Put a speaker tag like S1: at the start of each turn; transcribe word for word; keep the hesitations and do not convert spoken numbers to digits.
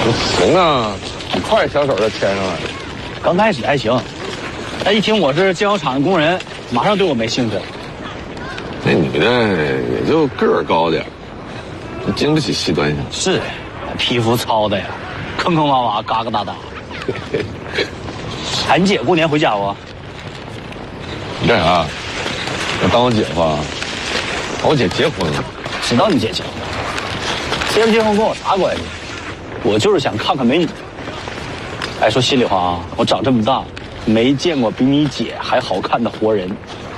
S1: 行啊，你快小手就牵上来了。
S2: 刚开始还行，但一听我是建窑厂的工人，马上对我没兴趣了。
S1: 那女的也就个儿高点，经不起细端详。
S2: 是，皮肤糙的呀，坑坑洼洼，嘎嘎哒哒。哎，你姐过年回家不？
S1: 你干啥？要当我姐夫啊？我姐结婚了。
S2: 知道你姐结婚，结不结婚跟我啥关系？我就是想看看美女。哎，说心里话啊，我长这么大，没见过比你姐还好看的活人。